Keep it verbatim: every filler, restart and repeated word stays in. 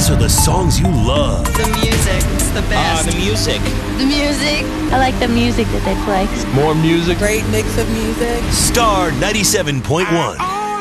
These are the songs you love. The music, it's the best. Ah, the music. The music. I like the music that they play. More music. Great mix of music. Star ninety-seven point one.